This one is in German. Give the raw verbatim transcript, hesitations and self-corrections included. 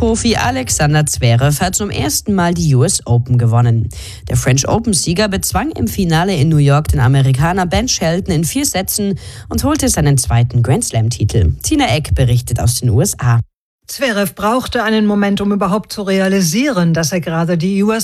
Tennisprofi Alexander Zverev hat zum ersten Mal die U S Open gewonnen. Der French Open-Sieger bezwang im Finale in New York den Amerikaner Ben Shelton in vier Sätzen und holte seinen zweiten Grand-Slam-Titel. Tina Eck berichtet aus den U S A. Zverev brauchte einen Moment, um überhaupt zu realisieren, dass er gerade die U S